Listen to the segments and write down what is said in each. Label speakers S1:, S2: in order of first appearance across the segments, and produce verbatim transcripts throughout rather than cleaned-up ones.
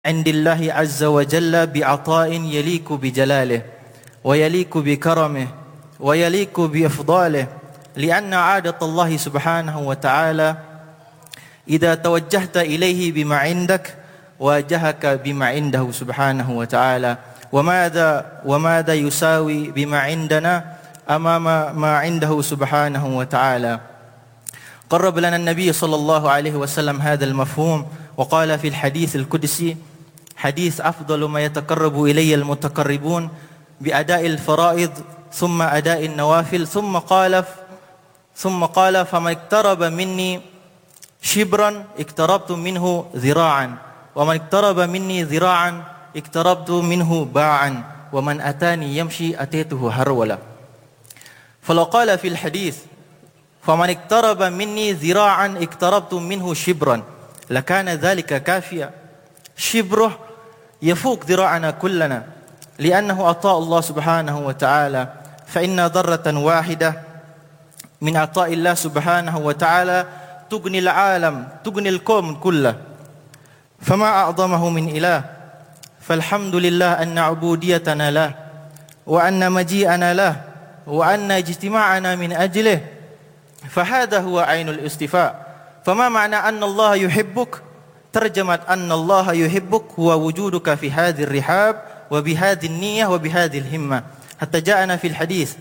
S1: عند الله عز وجل بعطاء يليق بجلاله ويليق بكرمه ويليق بإفضاله، لأن عادة الله سبحانه وتعالى إذا توجهت إليه بما عندك واجهك بما عنده سبحانه وتعالى. وماذا وماذا يساوي بما عندنا أمام ما عنده سبحانه وتعالى؟ قرب لنا النبي صلى الله عليه وسلم هذا المفهوم وقال في الحديث القدسي: حديث أفضل ما يتقرب إلي المتقربون بأداء الفرائض ثم أداء النوافل، ثم قال ثم قال فمن اقترب مني شبرا اقتربت منه ذراعا، ومن اقترب مني ذراعا اقتربت منه باعا، ومن أتاني يمشي أتيته هرولا. فلو قال في الحديث فمن اقترب مني ذراعا اقتربت منه شبرا لكان ذلك كافيا. شبره يفوق ذراعنا كلنا، لأنه عطاء الله سبحانه وتعالى، فإن ذرة واحدة من عطاء الله سبحانه وتعالى تغني العالم، تغني الكون كله، فما أعظمه من إله. فالحمد لله أن عبوديتنا له، وأن مجيئنا له، وأن اجتماعنا من أجله، فهذا هو عين الاصطفاء. فما معنى أن الله يحبك؟ ترجمة أن الله يحبك هو وجودك في هذه الرحاب وبهذه النية وبهذه الهمة. حتى جاءنا في الحديث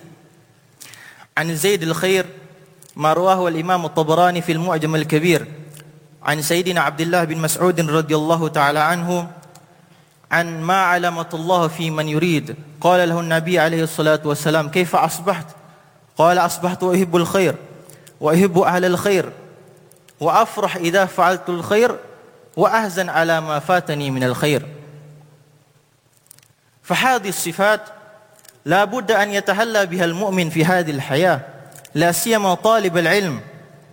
S1: عن زيد الخير ما رواه الإمام الطبراني في المعجم الكبير عن سيدنا عبد الله بن مسعود رضي الله تعالى عنه عن ما علمة الله في من يريد. قال له النبي عليه الصلاة والسلام: كيف أصبحت؟ قال: أصبحت أحب الخير وأحب أهل الخير، وأفرح إذا فعلت الخير وأحزن على ما فاتني من الخير. فهذه الصفات لا بد أن يتحلى بها المؤمن في هذه الحياة، لا سيما طالب العلم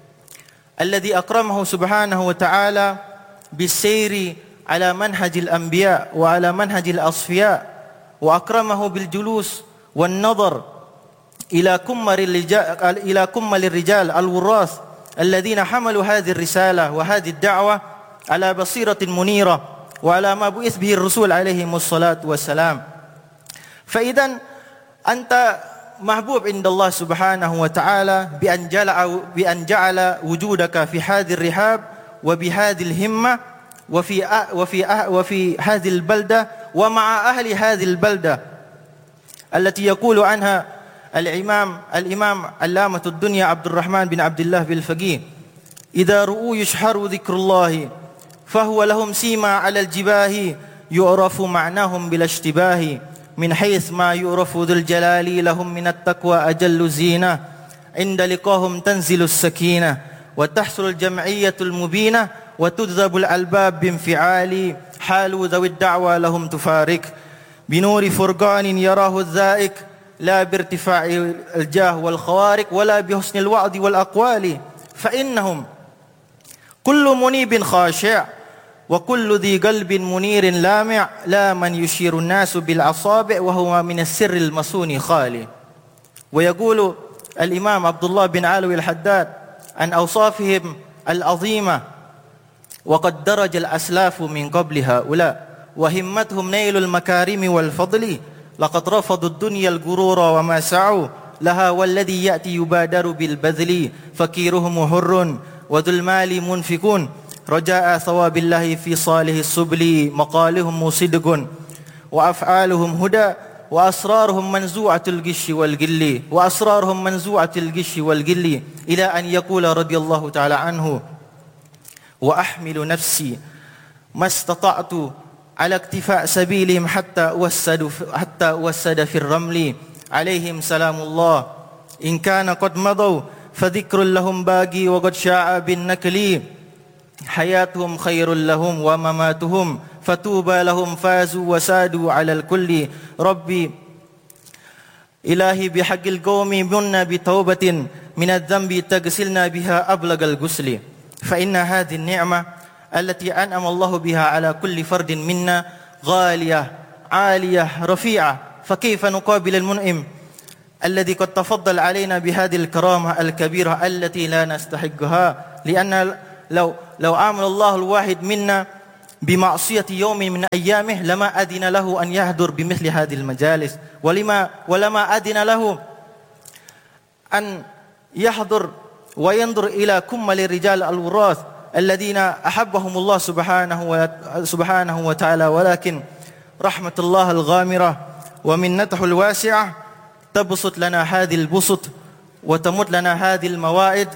S1: الذي أكرمه سبحانه وتعالى بالسير على منهج الأنبياء وعلى منهج الأصفياء، وأكرمه بالجلوس والنظر إلى كمل الرجال, إلى كمل الرجال الوراث الذين حملوا هذه الرسالة وهذه الدعوة على بصيرة منيرة وعلى ما بعث به الرسول عليهم الصلاة والسلام. فإذا أنت محبوب عند الله سبحانه وتعالى بأن جعل, بأن جعل وجودك في هذه الرحاب وبهذه الهمة وفي, وفي, وفي هذه البلدة ومع أهل هذه البلدة التي يقول عنها الإمام الإمام علامة الدنيا عبد الرحمن بن عبد الله بالفقيه: إذا رؤوا يشهر ذكر الله فهو لهم سيما على الجباه، يعرف معناهم بلا اشتباه، من حيث ما يعرف ذو الجلال لهم من التقوى أجل زينة، عند لقاهم تنزل السكينة وتحصل الجمعية المبينة وتجذب الألباب بانفعال، حال ذوي الدعوى لهم تفارك بنور فرقان يراه الذائك، لا بارتفاع الجاه والخوارق ولا بحسن الوعد والأقوال، فإنهم كل منيب خاشع وكل ذي قلب منير لامع، لا من يشير الناس بالأصابع وهو من السر المصون خالي. ويقول الإمام عبد الله بن علوي الحداد عن أوصافهم العظيمة: وقد درج الأسلاف من قبل هؤلاء وهمتهم نيل المكارم والفضل، لقد رفضوا الدنيا الغرور وما سعوا لها، والذي يأتي يبادر بالبذل، فكيرهم حر وذو المال منفقون، رجاء ثواب الله في صالح السبل، مقالهم صدق وأفعالهم هدى، وأسرارهم منزوعة الغش والغل وأسرارهم منزوعة الغش والغل، إلى أن يقول رضي الله تعالى عنه: وأحمل نفسي ما استطعت على اكتفاء سبيلهم حتى أوسد حتى أوسد في الرمل، عليهم سلام الله إن كان قد مضوا فذكر لهم باقي وقد شاع بالنكل، حياتهم خير لهم ومماتهم فتوبى لهم فازوا وسادوا على الكل، ربي إلهي بحق القوم منا بتوبة من الذنب تغسلنا بها أبلغ الغسل. فإن هذه النعمة التي أنعم الله بها على كل فرد منا غالية عالية رفيعة، فكيف نقابل المنعم الذي قد تفضل علينا بهذه الكرامة الكبيرة التي لا نستحقها؟ لأن لو لو عامل الله الواحد منا بمعصية يوم من أيامه لما أذن له أن يحضر بمثل هذه المجالس، ولما ولما أذن له أن يحضر وينظر إلى كمل الرجال الوراث الذين أحبهم الله سبحانه سبحانه وتعالى، ولكن رحمة الله الغامرة ومنته الواسعة تبسط لنا هذه البسط وتمد لنا هذه الموائد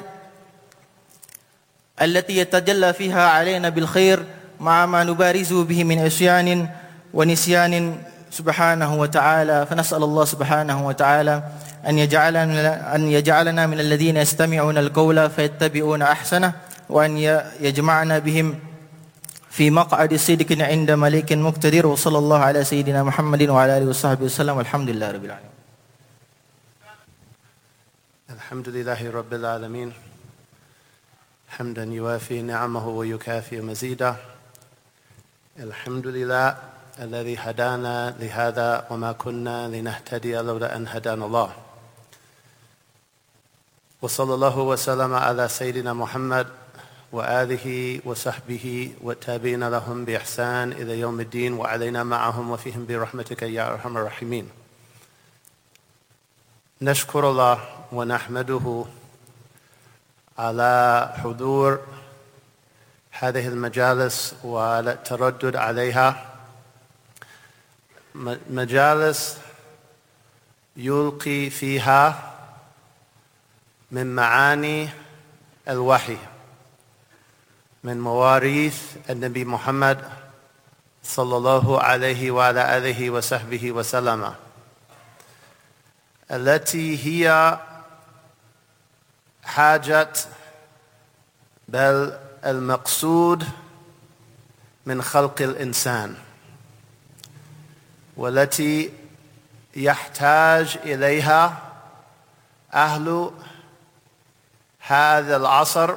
S1: التي يتجلى فيها علينا بالخير مع ما نبارزه به من عصيان ونسيان سبحانه وتعالى. فنسأل الله سبحانه وتعالى أن يجعلنا أن يجعلنا من الذين يستمعون القول فيتبعون أحسنه، وأن يجمعنا بهم في مقعد صدق عند ملك مقتدر. وصلى الله على سيدنا محمد وعلى آله وصحبه وسلم، والحمد لله رب العالمين.
S2: الحمد لله رب العالمين حمدا يوافي نعمه ويكافئ مزيدا. الحمد لله الذي هدانا لهذا وما كنا لنهتدي لولا أن هدانا الله. وصلى الله وسلم على سيدنا محمد وآله وصحبه والتابعين لهم بإحسان إلى يوم الدين، وعلينا معهم وفيهم برحمتك يا أرحم الراحمين. نشكر الله ونحمده على حضور هذه المجالس وعلى التردد عليها، مجالس يلقي فيها من معاني الوحي، من مواريث النبي محمد صلى الله عليه وعلى آله وصحبه وسلم، التي هي حاجة بل المقصود من خلق الإنسان، والتي يحتاج إليها أهل هذا العصر،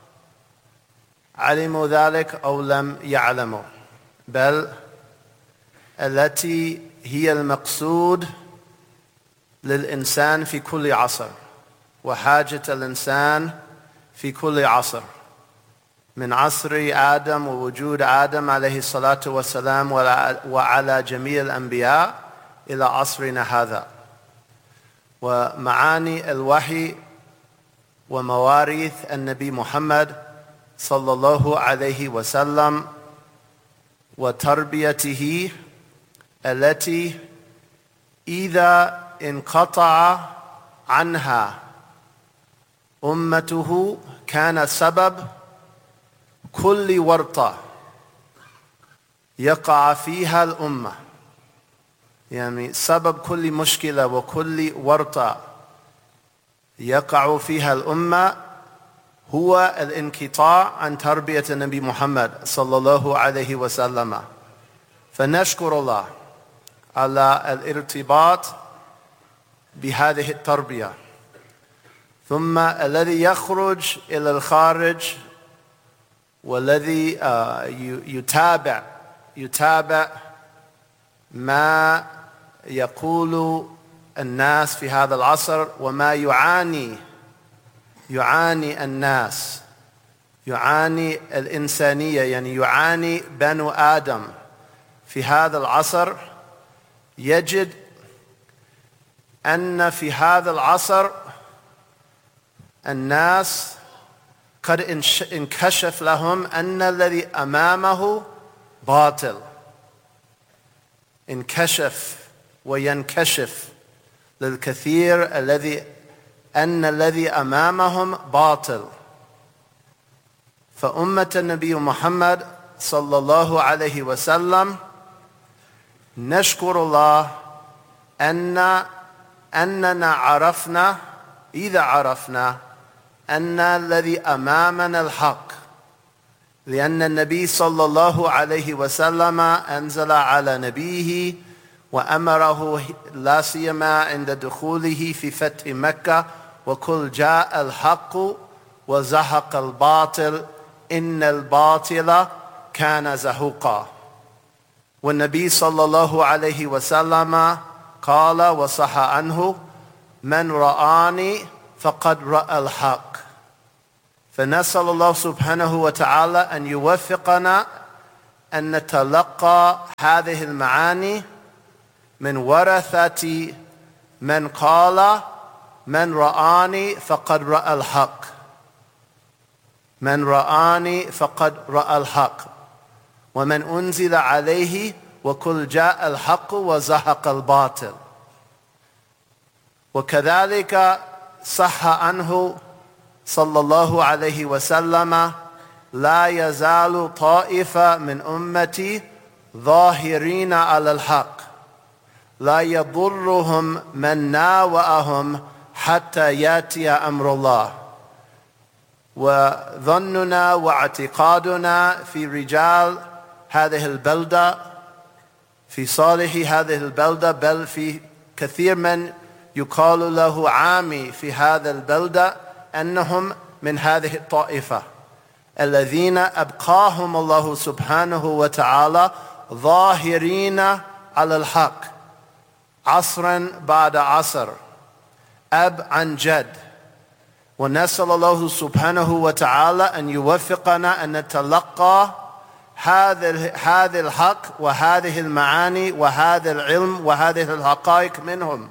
S2: علموا ذلك أو لم يعلموا، بل التي هي المقصود للإنسان في كل عصر، وحاجة الإنسان في كل عصر، من عصر آدم ووجود آدم عليه الصلاة والسلام وعلى جميع الأنبياء إلى عصرنا هذا. ومعاني الوحي ومواريث النبي محمد صلى الله عليه وسلم وتربيته، التي إذا انقطع عنها أمته كان سبب كل ورطة يقع فيها الأمة، يعني سبب كل مشكلة وكل ورطة يقع فيها الأمة هو الانقطاع عن تربية النبي محمد صلى الله عليه وسلم. فنشكر الله على الارتباط بهذه التربية. ثم الذي يخرج إلى الخارج والذي يتابع يتابع ما يقول الناس في هذا العصر وما يعاني يعاني الناس، يعاني الإنسانية، يعني يعاني بنو آدم في هذا العصر، يجد أن في هذا العصر الناس قد انكشف لهم أن الذي أمامه باطل، انكشف وينكشف للكثير الذي أن الذي أمامهم باطل. فأمة النبي محمد صلى الله عليه وسلم نشكر الله أن أننا عرفنا إذا عرفنا أن الذي أمامنا الحق، لأن النبي صلى الله عليه وسلم أنزل على نبيه وأمره لا سيما عند دخوله في فتح مكة: وقل جاء الحق وزهق الباطل إن الباطل كان زهوقا. والنبي صلى الله عليه وسلم قال وصح عنه: من رآني فقد رأى الحق. فنسأل الله سبحانه وتعالى أن يوفقنا أن نتلقى هذه المعاني من ورثة من قال من رآني فقد رأى الحق، من رآني فقد رأى الحق، ومن أنزل عليه وقل جاء الحق وزهق الباطل. وكذلك صح عنه صلى الله عليه وسلم: لا يزال طائفة من أمتي ظاهرين على الحق لا يضرهم من ناوأهم حتى يأتي أمر الله. وظننا واعتقادنا في رجال هذه البلدة، في صالح هذه البلدة، بل في كثير من يقال له عامي في هذا البلدة، أنهم من هذه الطائفة الذين أبقاهم الله سبحانه وتعالى ظاهرين على الحق عصرا بعد عصر، أب عن جد. ونسأل الله سبحانه وتعالى أن يوفقنا أن نتلقى هذا هذا الحق وهذه المعاني وهذا العلم وهذه الحقائق منهم.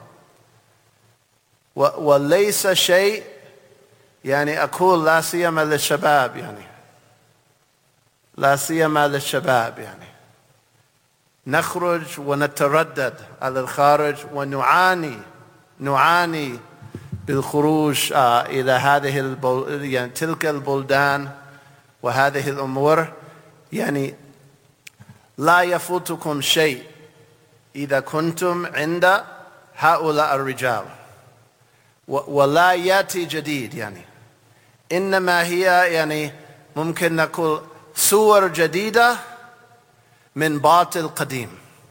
S2: وليس شيء يعني أقول لا سيما للشباب، يعني لا سيما للشباب يعني نخرج ونتردد على الخارج ونعاني نعاني بالخروج آه إلى هذه البل... يعني تلك البلدان وهذه الأمور. يعني لا يفوتكم شيء إذا كنتم عند هؤلاء الرجال، و... ولا يأتي جديد، يعني إنما هي يعني ممكن نقول صور جديدة من باطل قديم.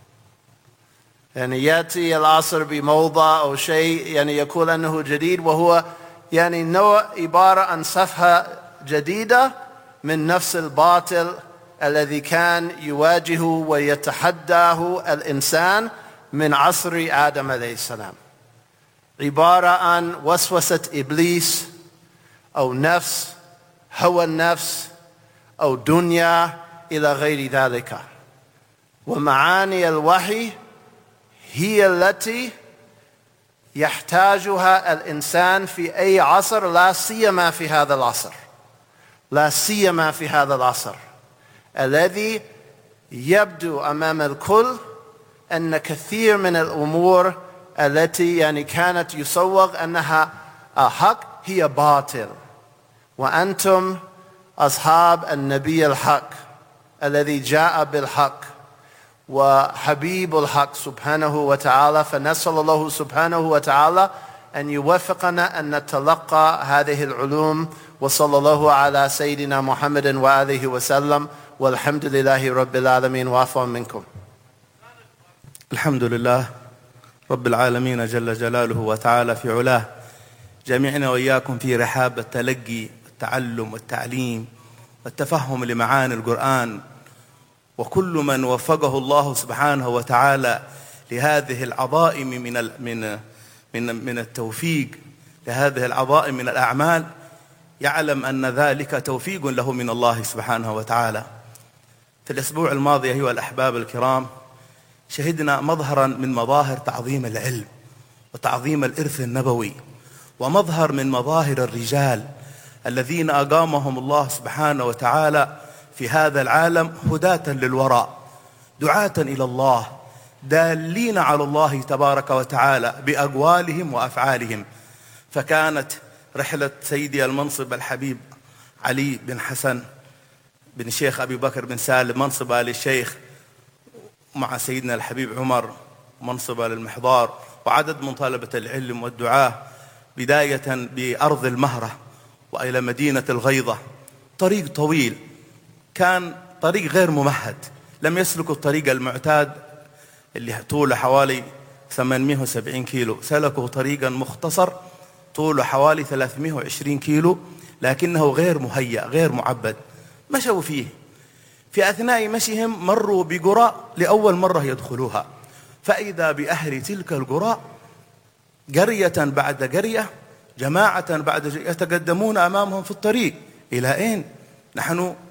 S2: يعني يأتي العصر بموضة أو شيء يعني يقول أنه جديد، وهو يعني نوع عبارة عن صفحة جديدة من نفس الباطل الذي كان يواجه ويتحداه الإنسان من عصر آدم عليه السلام. عبارة عن وسوسة إبليس أو نفس، هوى النفس أو دنيا إلى غير ذلك. ومعاني الوحي هي التي يحتاجها الإنسان في أي عصر، لا سيما في هذا العصر، لا سيما في هذا العصر الذي يبدو أمام الكل أن كثير من الأمور التي يعني كانت يسوغ أنها حق هي باطل. وأنتم أصحاب النبي الحق الذي جاء بالحق وحبيب الحق سبحانه وتعالى. فنسأل الله سبحانه وتعالى أن يوفقنا أن نتلقى هذه العلوم. وصلى الله على سيدنا محمد وآله وسلم، والحمد لله رب العالمين، وعفوا منكم.
S3: الحمد لله رب العالمين جل جلاله وتعالى في علاه، جميعنا وإياكم في رحاب التلقي والتعلم والتعليم والتفهم لمعاني القرآن. وكل من وفقه الله سبحانه وتعالى لهذه العظائم من من من من التوفيق لهذه العظائم من الأعمال يعلم أن ذلك توفيق له من الله سبحانه وتعالى. في الأسبوع الماضي أيها الأحباب الكرام شهدنا مظهرا من مظاهر تعظيم العلم وتعظيم الإرث النبوي، ومظهر من مظاهر الرجال الذين أقامهم الله سبحانه وتعالى في هذا العالم هداة للوراء، دعاة إلى الله، دالين على الله تبارك وتعالى بأقوالهم وأفعالهم. فكانت رحلة سيدي المنصب الحبيب علي بن حسن بن شيخ أبي بكر بن سالم منصب آل الشيخ، مع سيدنا الحبيب عمر منصب آل المحضار، وعدد من طلبة العلم والدعاة، بداية بأرض المهرة وإلى مدينة الغيضة. طريق طويل، كان طريق غير ممهد، لم يسلكوا الطريق المعتاد اللي طوله حوالي ثمانمئة وسبعين كيلو، سلكوا طريقا مختصر طوله حوالي ثلاثمئة وعشرين كيلو، لكنه غير مهيأ غير معبد. مشوا فيه، في أثناء مشيهم مروا بقرى لأول مرة يدخلوها، فإذا بأهل تلك القرى قرية بعد قرية، جماعة بعد يتقدمون أمامهم في الطريق. إلى أين؟ نحن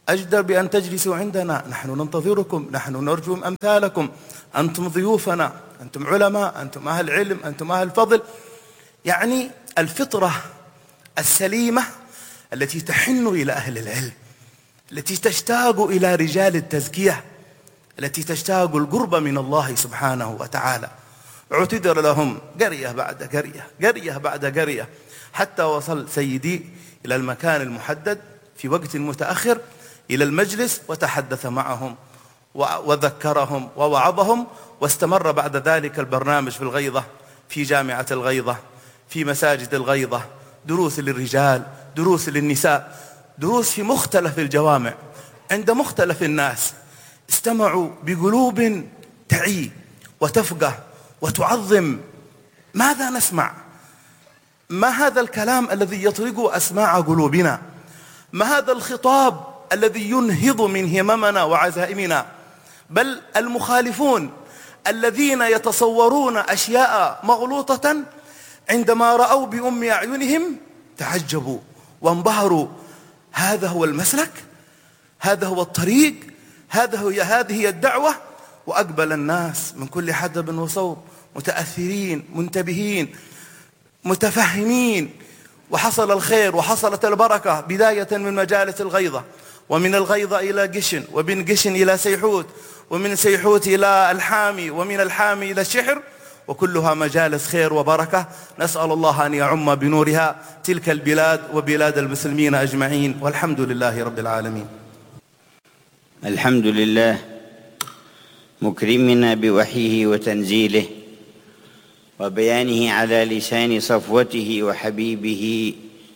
S3: أجدر بأن تجلسوا عندنا، نحن ننتظركم، نحن نرجو أمثالكم، أنتم ضيوفنا، أنتم علماء، أنتم أهل علم، أنتم أهل فضل. يعني الفطرة السليمة التي تحن إلى أهل العلم، التي تشتاق إلى رجال التزكية، التي تشتاق القرب من الله سبحانه وتعالى. اعتذر لهم قرية بعد قرية، قرية بعد قرية، حتى وصل سيدي إلى المكان المحدد في وقت متأخر إلى المجلس، وتحدث معهم وذكرهم ووعظهم، واستمر بعد ذلك البرنامج في الغيضة، في جامعة الغيضة، في مساجد الغيضة، دروس للرجال، دروس للنساء، دروس في مختلف الجوامع عند مختلف الناس. استمعوا بقلوب تعي وتفقه وتعظم. ماذا نسمع؟ ما هذا الكلام الذي يطرق أسماع قلوبنا؟ ما هذا الخطاب الذي ينهض من هممنا وعزائمنا؟ بل المخالفون الذين يتصورون أشياء مغلوطة عندما رأوا بأم أعينهم تعجبوا وانبهروا. هذا هو المسلك، هذا هو الطريق، هذا هو هذه هي الدعوة. وأقبل الناس من كل حدب وصوب متأثرين منتبهين متفهمين، وحصل الخير وحصلت البركة، بداية من مجالس الغيضة، ومن الغيضة إلى قشن، ومن قشن إلى سيحوت، ومن سيحوت إلى الحامي، ومن الحامي إلى الشحر، وكلها مجالس خير وبركة. نسأل الله أن يعم بنورها تلك البلاد وبلاد المسلمين أجمعين، والحمد لله رب العالمين.
S4: الحمد لله مكرمنا بوحيه وتنزيله وبيانه على لسان صفوته وحبيبه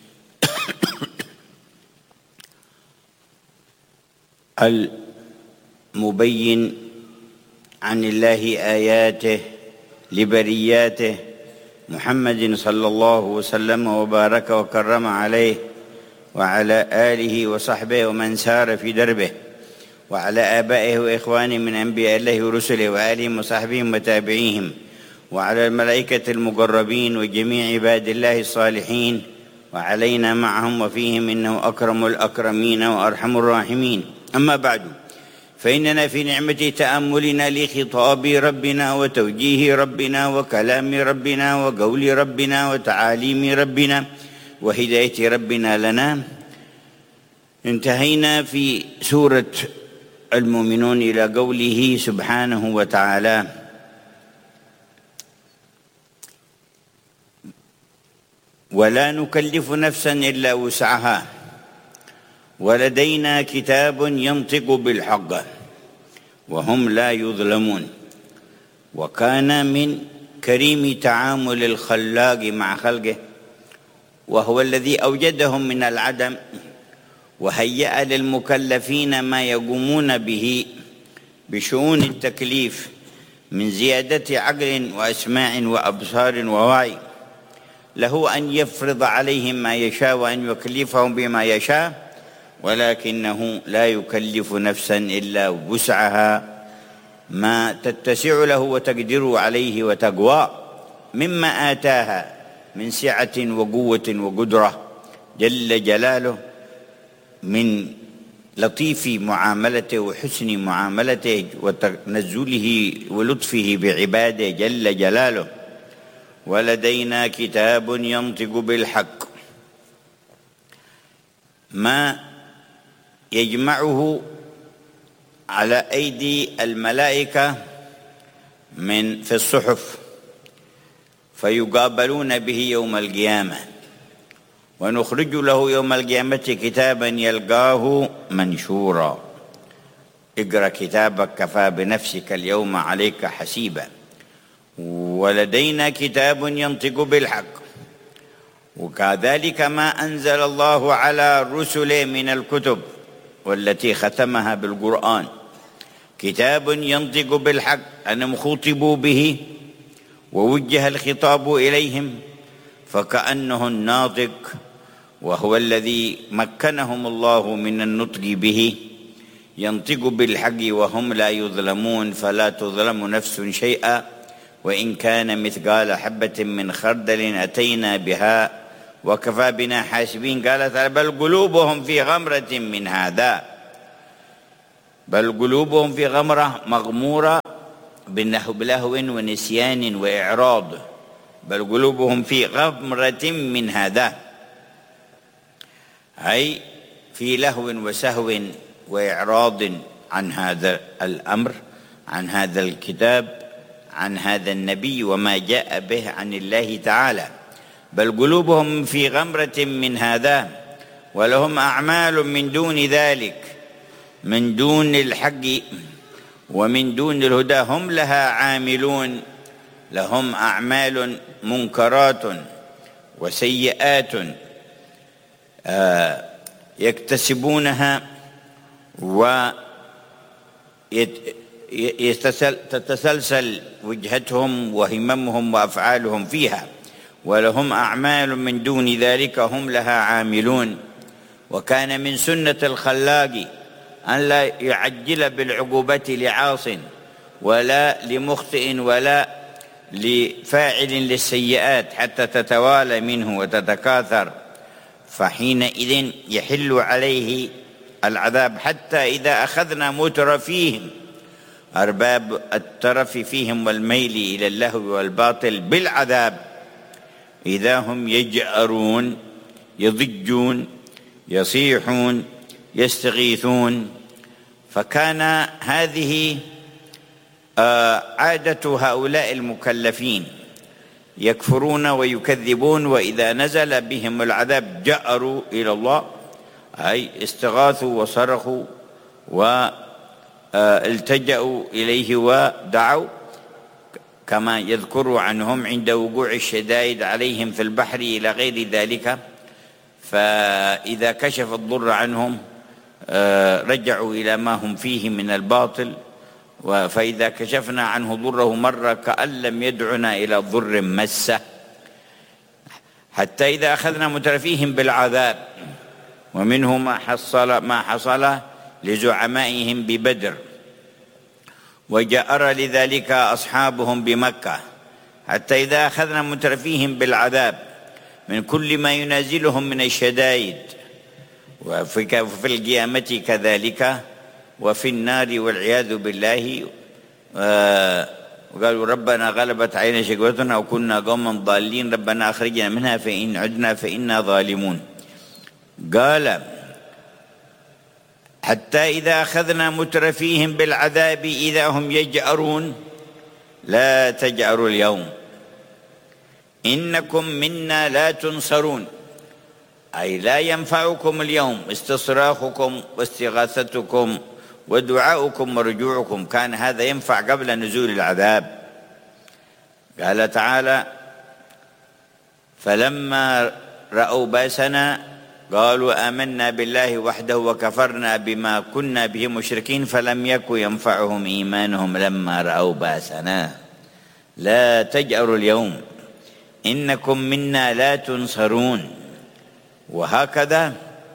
S4: المبين عن الله آياته لبرياته محمد صلى الله وسلم وبارك وكرم عليه وعلى آله وصحبه ومن سار في دربه، وعلى آبائه وإخوانه من أنبياء الله ورسله وآلهم وصحبهم وتابعيهم، وعلى الملائكة المقربين وجميع عباد الله الصالحين، وعلينا معهم وفيهم، إنه أكرم الأكرمين وأرحم الراحمين. أما بعد، فإننا في نعمة تأملنا لخطاب ربنا وتوجيه ربنا وكلام ربنا وقول ربنا وتعاليم ربنا وهداية ربنا لنا، انتهينا في سورة المؤمنون إلى قوله سبحانه وتعالى: ولا نكلف نفسا إلا وسعها ولدينا كتاب ينطق بالحق وهم لا يظلمون. وكان من كريم تعامل الخلاق مع خلقه، وهو الذي أوجدهم من العدم وهيأ للمكلفين ما يقومون به بشؤون التكليف من زيادة عقل وأسماع وأبصار ووعي، له أن يفرض عليهم ما يشاء وأن يكلفهم بما يشاء، ولكنه لا يكلف نفسا إلا وسعها ما تتسع له وتقدر عليه وتقوى مما آتاها من سعة وقوة وقدرة جل جلاله، من لطيف معاملته وحسن معاملته وتنزله ولطفه بعباده جل جلاله. ولدينا كتاب ينطق بالحق، ما يجمعه على أيدي الملائكة من في الصحف فيقابلون به يوم القيامة، ونخرج له يوم القيامة كتابا يلقاه منشورا. اقرأ كتابك كفى بنفسك اليوم عليك حسيبا. ولدينا كتاب ينطق بالحق، وكذلك ما أنزل الله على الرسل من الكتب والتي ختمها بالقرآن كتاب ينطق بالحق، أنهم خطبوا به ووجه الخطاب إليهم فكأنه الناطق، وهو الذي مكنهم الله من النطق به، ينطق بالحق وهم لا يظلمون، فلا تظلم نفس شيئا وإن كان مثقال حبة من خردل أتينا بها وكفى بنا حاسبين. قال تعالى: بل قلوبهم في غمرة من هذا. بل قلوبهم في غمرة مغمورة بلهو ونسيان وإعراض، بل قلوبهم في غمرة من هذا، أي في لهو وسهو وإعراض عن هذا الأمر، عن هذا الكتاب، عن هذا النبي وما جاء به عن الله تعالى. بل قلوبهم في غمرة من هذا، ولهم أعمال من دون ذلك، من دون الحق ومن دون الهدى هم لها عاملون. لهم أعمال منكرات وسيئات آه يكتسبونها وتتسلسل وجهتهم وهممهم وأفعالهم فيها، ولهم أعمال من دون ذلك هم لها عاملون. وكان من سنة الخلاق أن لا يعجل بالعقوبة لعاص ولا لمخطئ ولا لفاعل للسيئات حتى تتوالى منه وتتكاثر، فحينئذ يحل عليه العذاب، حتى إذا أخذنا مترفيهم أرباب الترف فيهم والميل إلى اللهو والباطل بالعذاب إذا هم يجأرون يضجون يصيحون يستغيثون. فكان هذه عادة هؤلاء المكلفين، يكفرون ويكذبون، وإذا نزل بهم العذاب جأروا إلى الله، أي استغاثوا وصرخوا والتجأوا إليه ودعوا، كما يذكر عنهم عند وقوع الشدائد عليهم في البحر إلى غير ذلك. فإذا كشف الضر عنهم رجعوا إلى ما هم فيه من الباطل، فإذا كشفنا عنه ضره مرة كأن لم يدعنا إلى ضر مسه، حتى إذا أخذنا مترفيهم بالعذاب. ومنه ما حصل ما حصل لزعمائهم ببدر، وجأر لذلك أصحابهم بمكة، حتى إذا أخذنا مترفيهم بالعذاب من كل ما ينازلهم من الشدائد، وفي القيامة كذلك، وفي النار والعياذ بالله. وقالوا ربنا غلبت علينا شقوتنا وكنا قوما ضالين ربنا أخرجنا منها فإن عدنا فإنا ظالمون. قال حتى إذا أخذنا مترفيهم بالعذاب إذا هم يجأرون لا تجأروا اليوم إنكم منا لا تنصرون، أي لا ينفعكم اليوم استصراخكم واستغاثتكم ودعاؤكم ورجوعكم، كان هذا ينفع قبل نزول العذاب. قال تعالى فلما رأوا بأسنا قالوا آمنا بالله وحده وكفرنا بما كنا به مشركين فلم يكن ينفعهم إيمانهم لما رأوا بأسنا لا تجأروا اليوم إنكم منا لا تنصرون. وهكذا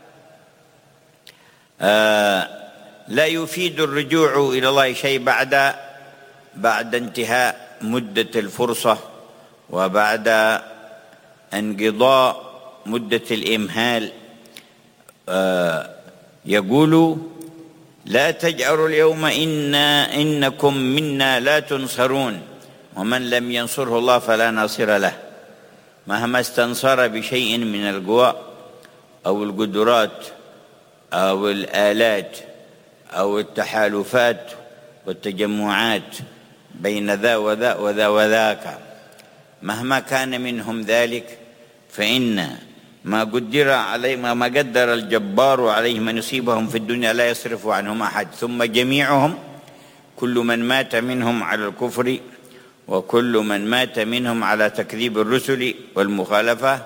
S4: آه لا يفيد الرجوع إلى الله شيء بعد بعد انتهاء مدة الفرصة وبعد انقضاء مدة الإمهال. آه يقول لا تجأروا اليوم إنا إنكم منا لا تنصرون، ومن لم ينصره الله فلا ناصر له، مهما استنصر بشيء من القوى أو القدرات أو الآلات أو التحالفات والتجمعات بين ذا وذا وذا وذاك، مهما كان منهم ذلك، فإن ما قدر عليه ما قدر الجبار عليه من يصيبهم في الدنيا لا يصرف عنهم أحد. ثم جميعهم كل من مات منهم على الكفر وكل من مات منهم على تكذيب الرسل والمخالفة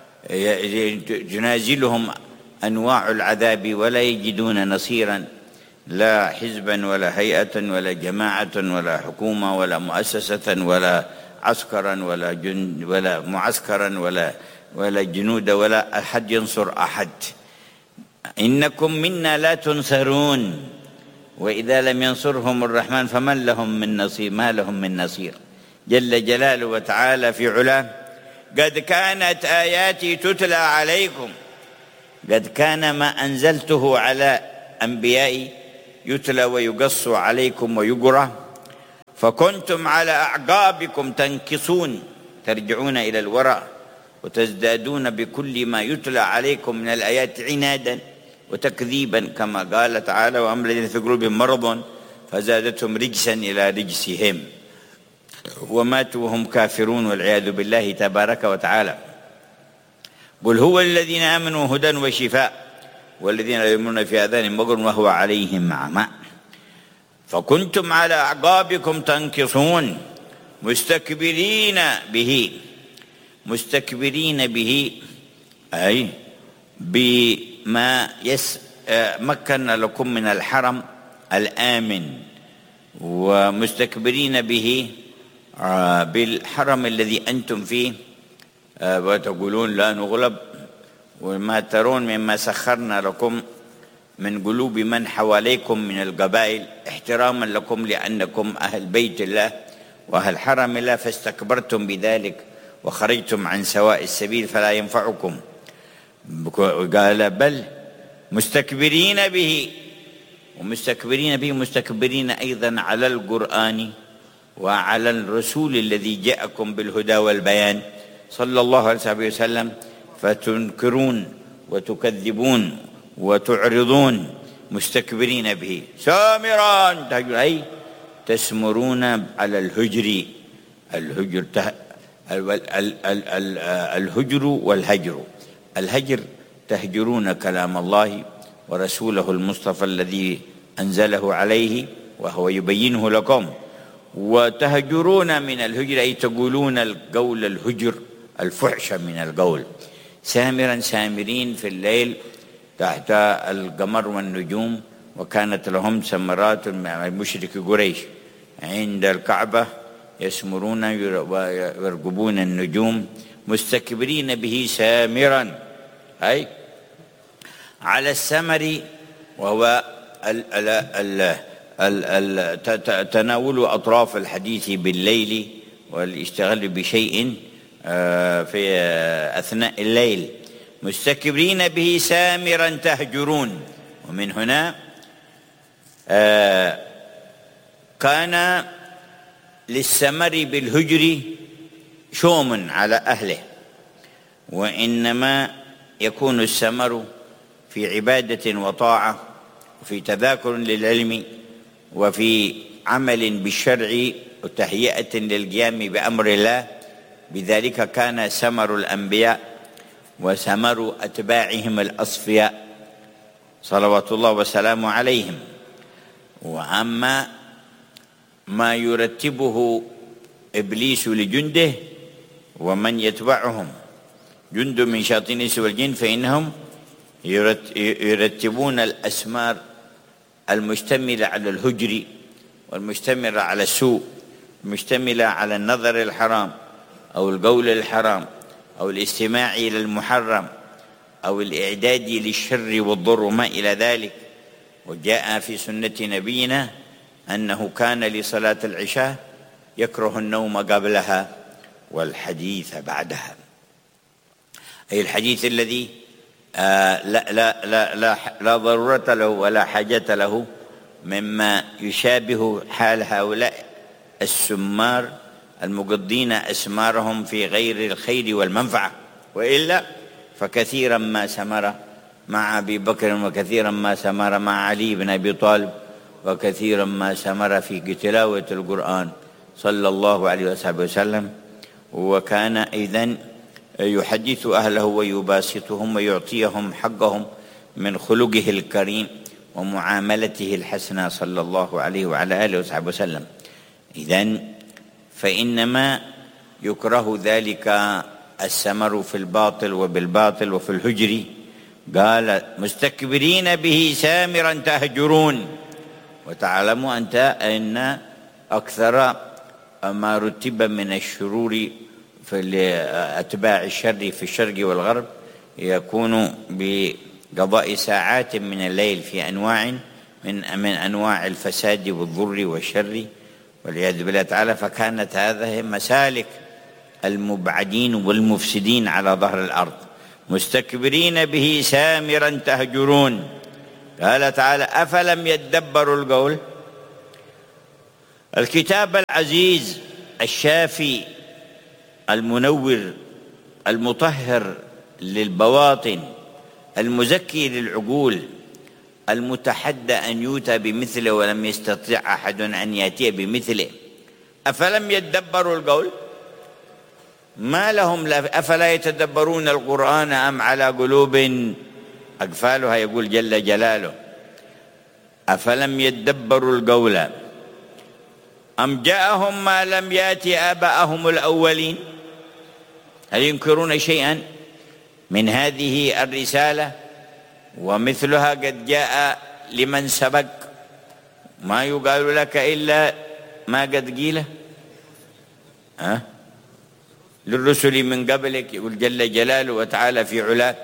S4: ينازلهم أنواع العذاب ولا يجدون نصيرا، لا حزبا ولا هيئة ولا جماعة ولا حكومة ولا مؤسسة ولا عسكرا ولا جند ولا معسكرا ولا ولا جنود ولا أحد ينصر أحد. إنكم منا لا تنصرون، وإذا لم ينصرهم الرحمن فمن لهم من نصير، ما لهم من نصير جل جلاله وتعالى في علاه. قد كانت آياتي تتلى عليكم، قد كان ما أنزلته على أنبيائي يتلى ويقص عليكم ويقرأ، فكنتم على أعقابكم تنكصون، ترجعون إلى الوراء وتزدادون بكل ما يتلى عليكم من الآيات عنادا وتكذيبا، كما قال تعالى: وأما الذين في قلوبهم مرض فزادتهم رجسا إلى رجسهم وماتوا وهم كافرون، والعياذ بالله تبارك وتعالى. قل هو الذين آمنوا هدى وشفاء والذين لا يؤمنون في آذانهم وقر وهو عليهم أعمى. فكنتم على أعقابكم تنكصون مستكبرين به، مستكبرين به أي بما يس مكن لكم من الحرم الآمن، ومستكبرين به بالحرم الذي أنتم فيه، وتقولون لا نغلب، وما ترون مما سخرنا لكم من قلوب من حواليكم من القبائل احتراما لكم لأنكم أهل بيت الله وأهل حرم الله، فاستكبرتم بذلك وخرجتم عن سواء السبيل فلا ينفعكم. قال بل مستكبرين به، ومستكبرين به مستكبرين أيضا على القرآن وعلى الرسول الذي جاءكم بالهدى والبيان صلى الله عليه وسلم، فتنكرون وتكذبون وتعرضون مستكبرين به سامرا، أي تسمرون على الهجر، الهجر الهجر والهجر، الهجر تهجرون كلام الله ورسوله المصطفى الذي أنزله عليه وهو يبينه لكم، وتهجرون من الهجر أي تقولون القول الهجر الفحش من القول. سامرا سامرين في الليل تحت القمر والنجوم، وكانت لهم سمرات مع مشرك قريش عند الكعبة يسمرون ويرقبون النجوم مستكبرين به سامرا، أي على السمر وهو ال ال ال ال ال تناول أطراف الحديث بالليل والاشتغال بشيء في أثناء الليل. مستكبرين به سامرا تهجرون، ومن هنا كان للسمر بالهجر شوم على أهله، وإنما يكون السمر في عبادة وطاعة وفي تذاكر للعلم وفي عمل بالشرع وتهيئة للقيام بأمر الله. بذلك كان سمر الأنبياء وسمر أتباعهم الأصفياء صلوات الله وسلامه عليهم. وأما ما يرتبه إبليس لجنده ومن يتبعهم جند من شياطين الإنس والجن فإنهم يرتبون الأسمار المشتملة على الهجر والمشتملة على السوء، المشتملة على النظر الحرام أو القول الحرام أو الاستماع إلى المحرم أو الإعداد للشر والضر وما إلى ذلك. وجاء في سنة نبينا أنه كان لصلاة العشاء يكره النوم قبلها والحديث بعدها، أي الحديث الذي آه لا, لا, لا, لا, لا ضرورة له ولا حاجة له، مما يشابه حال هؤلاء السمار المقضين أسمارهم في غير الخير والمنفعة. وإلا فكثيرا ما سمر مع أبي بكر، وكثيرا ما سمر مع علي بن أبي طالب، وكثيرا ما سمر في تلاوة القرآن صلى الله عليه وسلم. وكان إذن يحدث أهله ويباسطهم ويعطيهم حقهم من خلقه الكريم ومعاملته الحسنة صلى الله عليه وعلى آله وصحبه وسلم. إذن فإنما يكره ذلك السمر في الباطل وبالباطل وفي الهجر. قال مستكبرين به سامرا تهجرون. وتعلموا أنت أن أكثر ما رتب من الشرور في أتباع الشر في الشرق والغرب يكون بقضاء ساعات من الليل في أنواع من من أنواع الفساد والضر والشر والعياذ بالله تعالى. فكانت هذه مسالك المبعدين والمفسدين على ظهر الأرض. مستكبرين به سامرا تهجرون قال تعالى: أفلم يدبروا القول. الكتاب العزيز الشافي المنور المطهر للبواطن المزكي للعقول المتحدى أن يؤتى بمثله ولم يستطع أحد أن يأتي بمثله. أفلم يدبروا القول؟ ما لهم لا أفلا يتدبرون القرآن أم على قلوب أقفالها، يقول جل جلاله. أفلم يدبروا القول أم جاءهم ما لم يأتي آباءهم الأولين. هل ينكرون شيئا من هذه الرسالة ومثلها قد جاء لمن سبق؟ ما يقال لك إلا ما قد قيل أه؟ للرسل من قبلك، يقول جل جلاله وتعالى في علاه: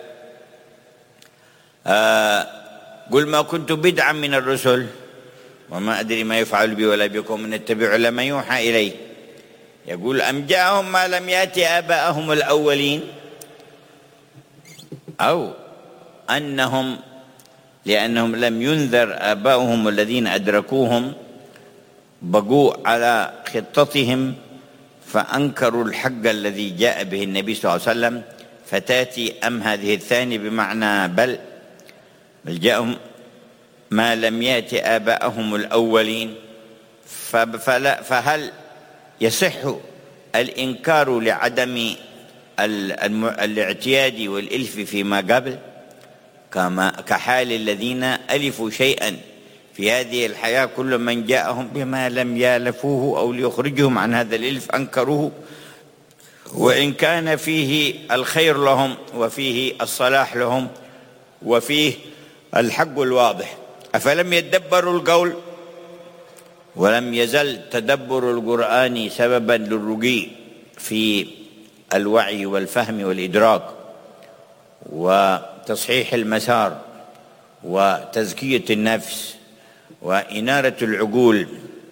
S4: آه قل ما كنت بدعا من الرسل وما أدري ما يفعل بي ولا بكم من اتبع لما يوحى إليه. يقول: أم جاءهم ما لم يأتي آباءهم الأولين، أو أنهم لأنهم لم ينذر آباؤهم الذين أدركوهم بقوا على خطتهم فأنكروا الحق الذي جاء به النبي صلى الله عليه وسلم. فتأتي أم هذه الثانية بمعنى بل بل جاءهم ما لم يأتي آباءهم الأولين. فلا فهل يصح الإنكار لعدم الاعتياد والإلف فيما قبل، كما كحال الذين ألفوا شيئا في هذه الحياة كل من جاءهم بما لم يالفوه أو ليخرجهم عن هذا الإلف أنكروه، وإن كان فيه الخير لهم وفيه الصلاح لهم وفيه الحق الواضح. أفلم يدبروا القول؟ ولم يزل تدبر القرآن سببا للرقي في الوعي والفهم والإدراك وتصحيح المسار وتزكية النفس وإنارة العقول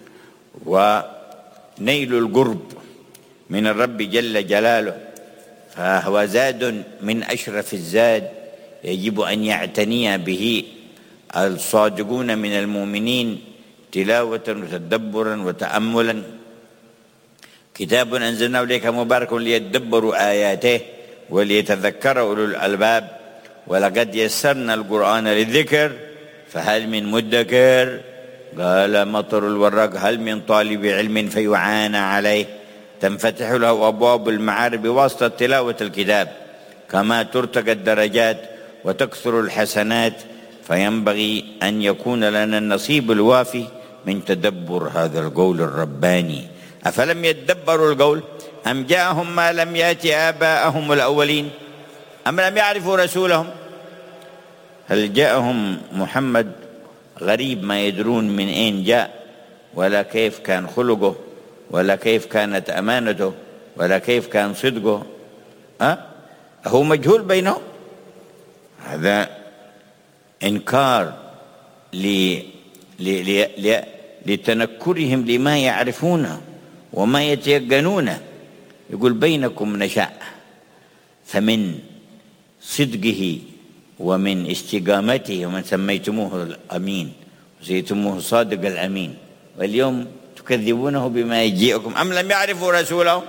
S4: ونيل القرب من الرب جل جلاله. فهو زاد من أشرف الزاد يجب أن يعتني به الصادقون من المؤمنين تلاوة وتدبرا وتأملا. كتاب أنزلناه إليك مبارك ليدبروا آياته وليتذكر أولو الألباب ولقد يسرنا القرآن للذكر فهل من مدكر. قال مطر الوراق هل من طالب علم فيعان عليه. تنفتح له أبواب المعارف بواسطة تلاوة الكتاب، كما ترتقى الدرجات وتكثر الحسنات، فينبغي أن يكون لنا النصيب الوافي من تدبر هذا القول الرباني. أفلم يدبروا القول أم جاءهم ما لم يأتي آباءهم الأولين أم لم يعرفوا رسولهم. هل جاءهم محمد غريب ما يدرون من أين جاء ولا كيف كان خلقه ولا كيف كانت أمانته ولا كيف كان صدقه؟ أه؟ هو مجهول بينهم. هذا إنكار لتنكرهم لما يعرفونه وما يتيقنونه. يقول بينكم نشأ، فمن صدقه ومن استقامته ومن سميتموه الأمين وسميتموه الصادق الأمين، واليوم تكذبونه بما يجيئكم. أم لم يعرفوا رسولهم.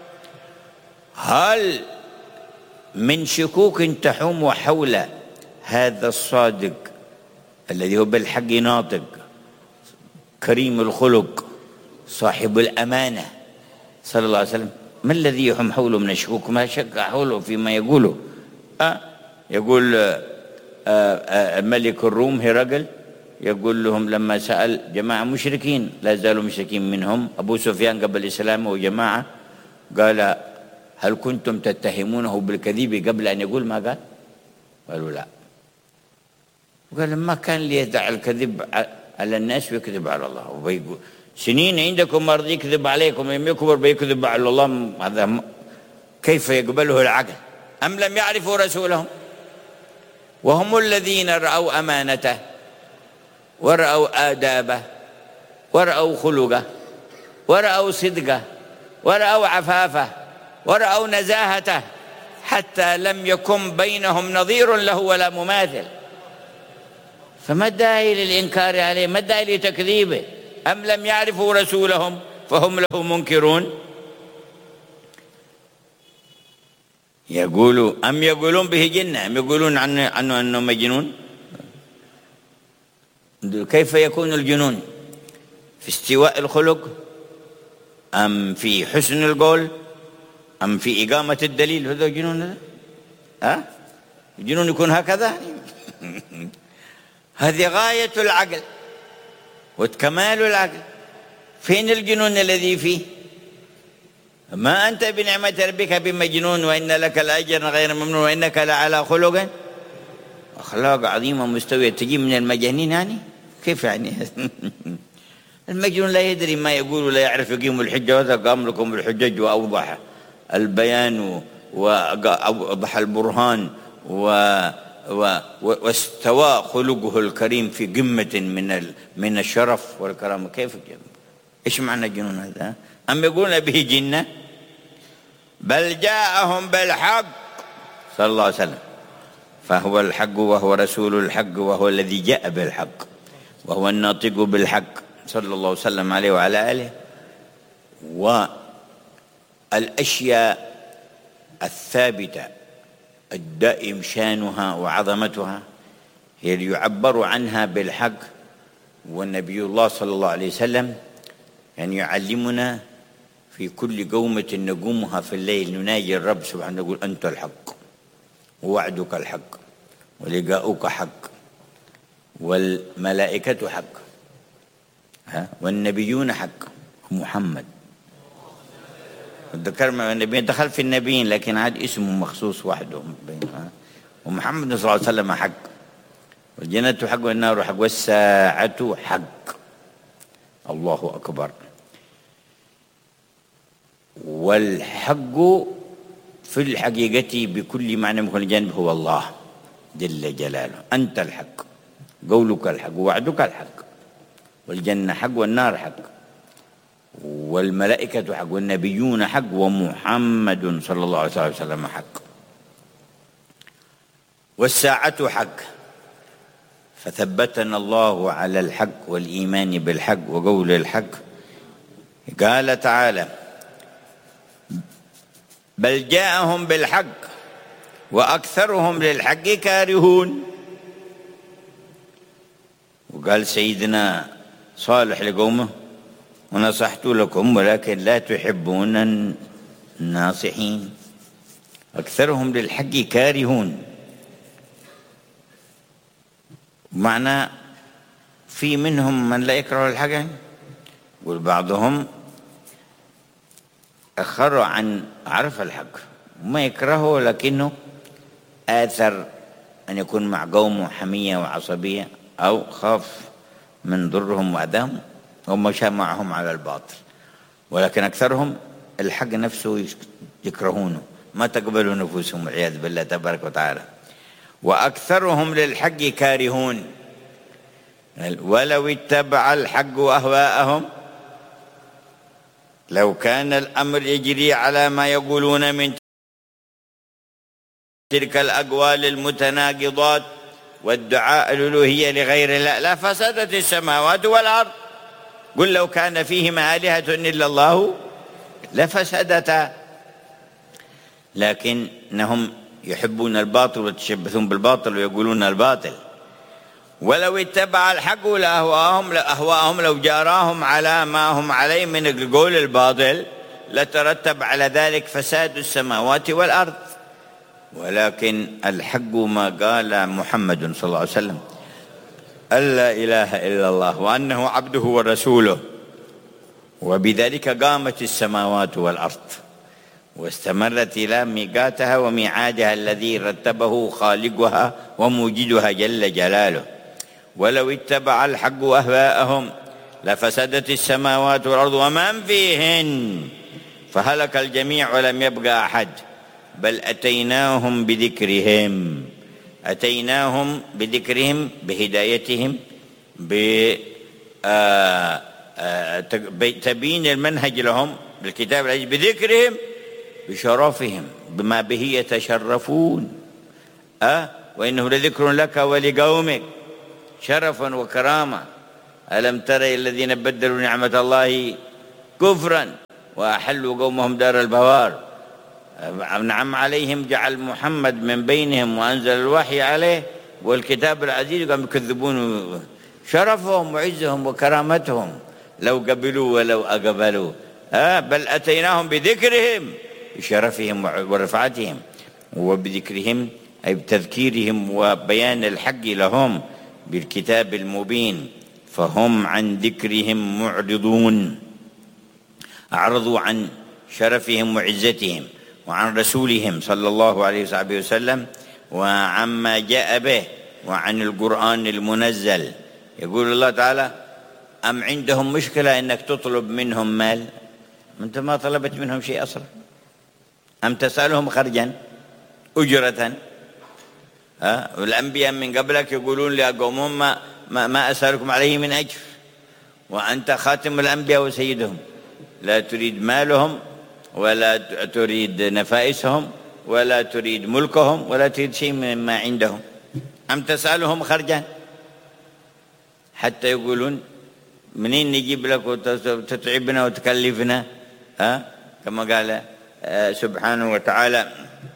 S4: هل من شكوك تحوم حول هذا الصادق الذي هو بالحق ناطق كريم الخلق صاحب الأمانة صلى الله عليه وسلم؟ ما الذي يحوم حوله من الشكوك؟ ما شك حوله فيما يقوله. أه يقول أه أه ملك الروم هرقل يقول لهم لما سأل جماعة مشركين لا زالوا مشركين منهم أبو سفيان قبل الإسلام وجماعة، قال هل كنتم تتهمونه بالكذب قبل أن يقول ما قال؟ قالوا لا. قال ما كان ليدع الكذب على الناس ويكذب على الله. وبيقول سنين عندكم مرض يكذب عليكم، لم يكبر بيكذب على الله، هذا كيف يقبله العقل؟ أم لم يعرفوا رسولهم وهم الذين رأوا أمانته ورأوا آدابه ورأوا خلقه ورأوا صدقه ورأوا عفافه ورأوا نزاهته، حتى لم يكن بينهم نظير له ولا مماثل. فما الداعي للإنكار عليه؟ ما الداعي لتكذيبه؟ أم لم يعرفوا رسولهم فهم له منكرون؟ يقولوا أم يقولون به جنة، أم يقولون عنه, عنه أنه مجنون؟ كيف يكون الجنون؟ في استواء الخلق أم في حسن القول أم في إقامة الدليل؟ هذا جنون هذا؟ ها؟ الجنون يكون هكذا؟ هذه غاية العقل وكمال العقل. فين الجنون الذي فيه؟ ما أنت بنعمة ربك بمجنون وإن لك الأجر غير ممنون وإنك لعلى خلق أخلاق عظيمة مستوية. تجي من المجانين يعني؟ كيف يعني؟ المجنون لا يدري ما يقول ولا يعرف يقيم الحجة، وهذا قام لكم الحجج وأوضح البيان وأوضح البرهان و واستوى خلقه الكريم في قمة من من الشرف والكرامة. كيف ايش معنى الجنون هذا؟ أم يقولون به جنة؟ بل جاءهم بالحق صلى الله عليه وسلم، فهو الحق وهو رسول الحق وهو الذي جاء بالحق وهو الناطق بالحق صلى الله وسلم عليه وعلى آله. والأشياء الثابتة الدائم شانها وعظمتها هي اللي يعبر عنها بالحق. والنبي الله صلى الله عليه وسلم يعني يعلمنا في كل قومة نقومها في الليل نناجي الرب سبحانه نقول أنت الحق ووعدك الحق ولقاؤك حق والملائكة حق ها والنبيون حق. محمد ذكر النبي دخل في النبيين لكن عاد اسمه مخصوص وحده. ومحمد صلى الله عليه وسلم حق، والجنة حق والنار حق والساعة حق. الله أكبر. والحق في الحقيقة بكل معنى من كل جانب هو الله جل جلاله. أنت الحق، قولك الحق، وعدك الحق، والجنة حق والنار حق، والملائكة حق، والنبيون حق، ومحمد صلى الله عليه وسلم حق، والساعة حق. فثبتنا الله على الحق والإيمان بالحق وقول الحق. قال تعالى بل جاءهم بالحق وأكثرهم للحق كارهون. وقال سيدنا صالح لقومه ونصحت لكم ولكن لا تحبون الناصحين. أكثرهم للحق كارهون، معنى في منهم من لا يكره الحق، والبعضهم أخر عن عرف الحق ما يكرهه لكنه آثر أن يكون مع قومه حمية وعصبية أو خاف من ضرهم وأذاهم ومشى معهم على الباطل. ولكن أكثرهم الحق نفسه يكرهونه ما تقبلوا نفوسهم والعياذ بالله تبارك وتعالى. وأكثرهم للحق كارهون ولو اتبع الحق أهواءهم. لو كان الأمر يجري على ما يقولون من تلك الأقوال المتناقضات والدعاء الألوهية لغير الله لفسدت السماوات والأرض. قل لو كان فيهما آلهة إلا الله لفسدتا. لكنهم يحبون الباطل ويتشبثون بالباطل ويقولون الباطل. ولو اتبع الحق لأهواهم لأهواهم لو جاراهم على ما هم عليه من القول الباطل لترتب على ذلك فساد السماوات والأرض. ولكن الحق ما قال محمد صلى الله عليه وسلم أن لا إله إلا الله وأنه عبده ورسوله، وبذلك قامت السماوات والأرض واستمرت إلى ميقاتها وميعادها الذي رتبه خالقها وموجدها جل جلاله. ولو اتبع الحق أهواءهم لفسدت السماوات والأرض ومن فيهن فهلك الجميع ولم يبقى أحد. بل أتيناهم بذكرهم أتيناهم بذكرهم بهدايتهم بتبيين المنهج لهم بالكتاب العزيز بذكرهم بشرفهم بما به يتشرفون. أه وإنه لذكر لك ولقومك شرفا وكرامة. ألم تر الذين بدلوا نعمة الله كفرا وأحلوا قومهم دار البوار. نعم عليهم، جعل محمد من بينهم وأنزل الوحي عليه والكتاب العزيز، قاموا يكذبون شرفهم وعزهم وكرامتهم لو قبلوا ولو أقبلوا. آه بل أتيناهم بذكرهم بشرفهم ورفعتهم، وبذكرهم أي بتذكيرهم وبيان الحق لهم بالكتاب المبين، فهم عن ذكرهم معرضون، أعرضوا عن شرفهم وعزتهم وعن رسولهم صلى الله عليه وصحبه وسلم وعما جاء به وعن القرآن المنزل. يقول الله تعالى: أم عندهم مشكلة إنك تطلب منهم مال؟ أنت ما طلبت منهم شيء أصلا. أم تسألهم خرجا أجرة؟ ها؟ والأنبياء من قبلك يقولون لقومهم ما, ما, ما أسألكم عليه من أجر، وأنت خاتم الأنبياء وسيدهم، لا تريد مالهم ولا تريد نفائسهم ولا تريد ملكهم ولا تريد شيء مما عندهم. أم تسألهم خرجا؟ حتى يقولون منين نجيب لك وتتعبنا وتكلفنا؟ ها؟ كما قال سبحانه وتعالى: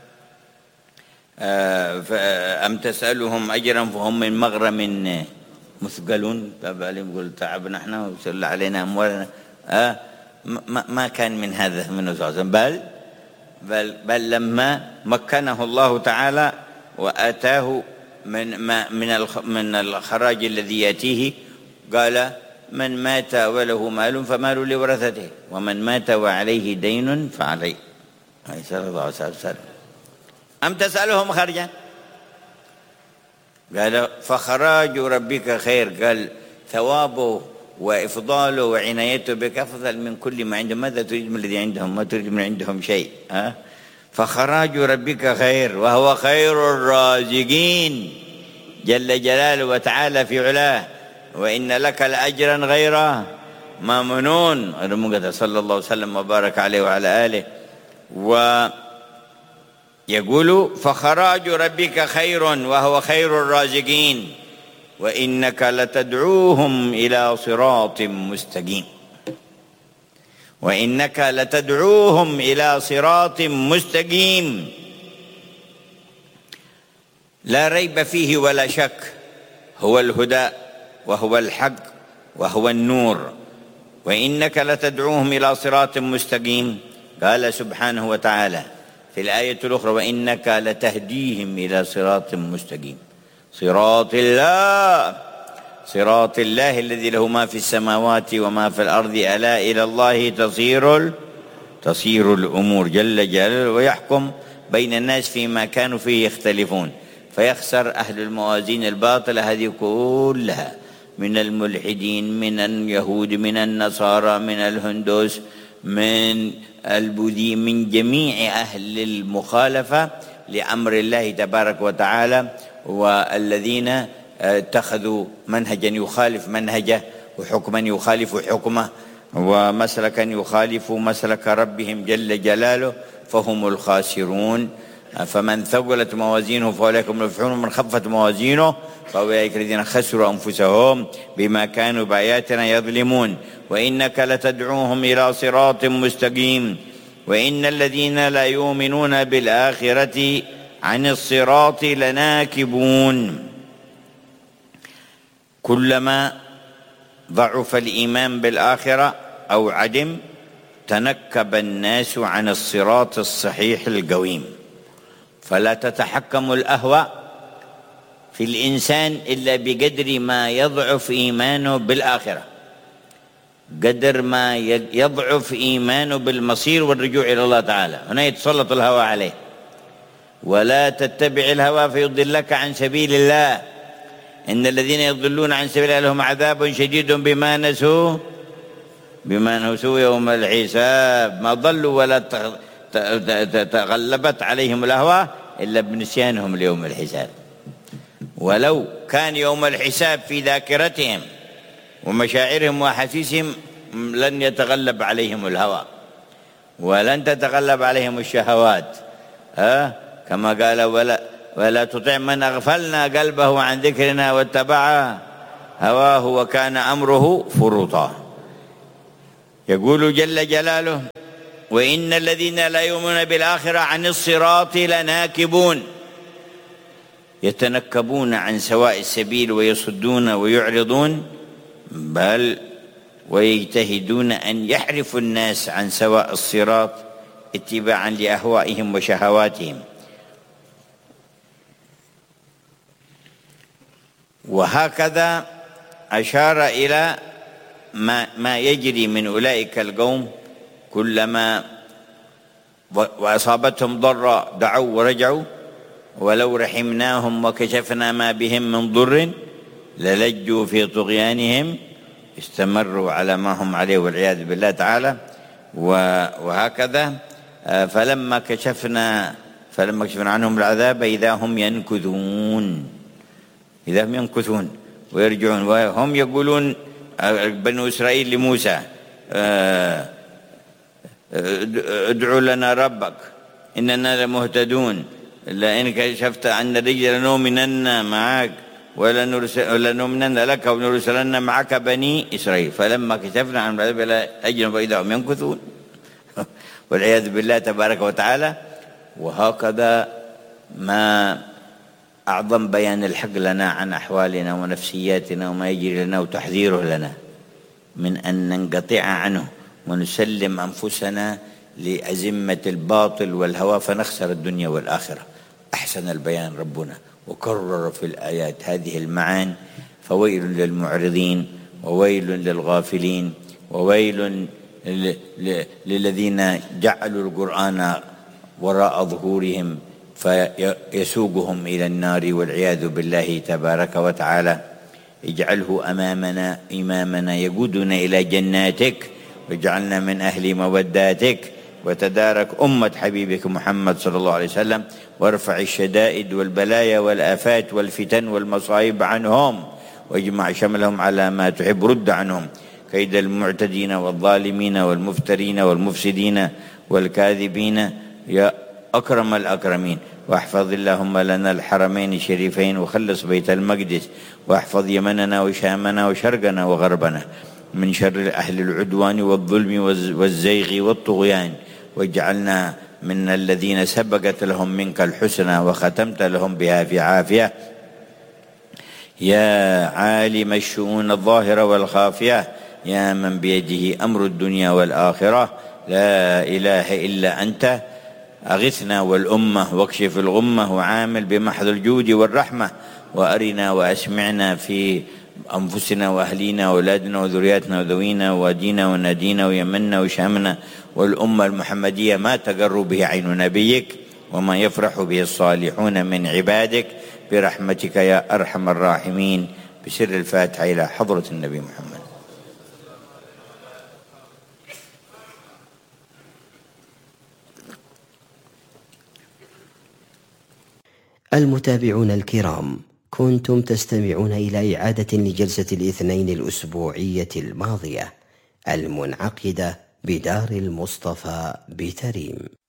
S4: أم تسألهم أجرا فهم من مغرم مثقلون. يقول تعبنا احنا وسل علينا أموالنا. ما, ما كان من هذا من أساسا، بل, بل, بل لما مكنه الله تعالى وآتاه من, ما من, من الخراج الذي يأتيه، قال: من مات وله مال فمال لورثته، ومن مات وعليه دين فعليه. صلى الله عليه وسلم. أم تسألهم خرجا؟ قال: فخراج ربك خير. قال: ثوابه وإفضاله وعنايته بك أفضل من كل ما عندهم. ماذا تريد من الذي عندهم؟ ما تريد من عندهم شيء. ها؟ فخراج ربك خير وهو خير الرازقين جل جلاله وتعالى في علاه، وإن لك لأجرا غير ممنون. صلى الله وسلم وبارك عليه وعلى آله. ويقول: فخراج ربك خير وهو خير الرازقين وإنك لتدعوهم إلى صراط مستقيم. وإنك لتدعوهم إلى صراط مستقيم لا ريب فيه ولا شك، هو الهدى وهو الحق وهو النور. وإنك لتدعوهم إلى صراط مستقيم. قال سبحانه وتعالى في الآية الأخرى: وإنك لتهديهم إلى صراط مستقيم. صراط الله، صراط الله الذي له ما في السماوات وما في الأرض، ألا إلى الله تصير تصير الأمور جل جلاله، ويحكم بين الناس فيما كانوا فيه يختلفون. فيخسر أهل الموازين الباطلة هذه كلها، من الملحدين، من اليهود، من النصارى، من الهندوس، من البوذي، من جميع أهل المخالفة لأمر الله تبارك وتعالى، والذين اتخذوا منهجا يخالف منهجه، وحكما يخالف حكمه، ومسلكا يخالف مسلك ربهم جل جلاله، فهم الخاسرون. فمن ثقلت موازينه فأولئك هم المفلحون، ومن خفت موازينه فأولئك الذين خسروا أنفسهم بما كانوا بآياتنا يظلمون. وإنك لتدعوهم إلى صراط مستقيم وإن الذين لا يؤمنون بالآخرة عن الصراط لناكبون. كلما ضعف الإيمان بالآخرة أو عدم تنكب الناس عن الصراط الصحيح القويم. فلا تتحكم الأهواء في الإنسان إلا بقدر ما يضعف إيمانه بالآخرة، قدر ما يضعف إيمانه بالمصير والرجوع إلى الله تعالى، هنا يتسلط الهوى عليه. ولا تتبع الهوى فيضلك عن سبيل الله، إن الذين يضلون عن سبيل الله لهم عذاب شديد بما نسوا بما نسوا يوم الحساب. ما ضلوا ولا تغلبت عليهم الأهواء إلا بنسيانهم ليوم الحساب. ولو كان يوم الحساب في ذاكرتهم ومشاعرهم وأحاسيسهم لن يتغلب عليهم الهوى ولن تتغلب عليهم الشهوات. ها كما قال: ولا ولا تطع من أغفلنا قلبه عن ذكرنا واتبع هواه وكان أمره فرطا. يقول جل جلاله: وإن الذين لا يؤمنون بالآخرة عن الصراط لناكبون يتنكبون عن سواء السبيل ويصدون ويعرضون، بل ويجتهدون أن يحرفوا الناس عن سواء الصراط اتباعا لأهوائهم وشهواتهم. وهكذا أشار إلى ما, ما يجري من أولئك القوم، كلما وأصابتهم ضراء دعوا ورجعوا ولو رحمناهم وكشفنا ما بهم من ضر للجوا في طغيانهم، استمروا على ما هم عليه والعياذ بالله تعالى. وهكذا فلما كشفنا فلما كشفنا عنهم العذاب إذا هم ينكثون إذا هم ينكثون ويرجعون، وهم يقولون بنو إسرائيل لموسى: ادعوا لنا ربك إننا لمهتدون، لئن كشفت عنا الرجل لنؤمنن معك ولنؤمنن لك ولنرسلن معك بني إسرائيل. فلما كشفنا عن العذاب إلى أجل فإذا هم ينكثون والعياذ بالله تبارك وتعالى. وهكذا ما أعظم بيان الحق لنا عن أحوالنا ونفسياتنا وما يجري لنا، وتحذيره لنا من أن ننقطع عنه ونسلم أنفسنا لأزمة الباطل والهوى فنخسر الدنيا والآخرة. أحسن البيان ربنا وكرر في الآيات هذه المعاني: فويل للمعرضين وويل للغافلين وويل للذين جعلوا القرآن وراء ظهورهم فيسوقهم إلى النار والعياذ بالله تبارك وتعالى. اجعله أمامنا إمامنا يقودنا إلى جناتك، واجعلنا من أهل موداتك، وتدارك أمة حبيبك محمد صلى الله عليه وسلم، وارفع الشدائد والبلايا والآفات والفتن والمصائب عنهم، واجمع شملهم على ما تحب. رد عنهم كيد المعتدين والظالمين والمفترين والمفسدين والكاذبين يا أكرم الأكرمين. واحفظ اللهم لنا الحرمين الشريفين، وخلص بيت المقدس، واحفظ يمننا وشامنا وشرقنا وغربنا من شر أهل العدوان والظلم والزيغ والطغيان، واجعلنا من الذين سبقت لهم منك الحسنى وختمت لهم بها في عافية. يا عالم الشؤون الظاهرة والخافية، يا من بيده أمر الدنيا والآخرة، لا إله إلا أنت، أغثنا والأمة واكشف الغمة، وعامل بمحض الجود والرحمة، وأرنا وأسمعنا في أنفسنا وأهلينا وأولادنا وذرياتنا وذوينا وادينا ونادينا ويمنا وشامنا والأمة المحمدية ما تقر به عين نبيك وما يفرح به الصالحون من عبادك برحمتك يا أرحم الراحمين. بسر الفاتحة إلى حضرة النبي محمد.
S5: المتابعون الكرام، كنتم تستمعون إلى إعادة لجلسة الاثنين الأسبوعية الماضية المنعقدة بدار المصطفى بتريم.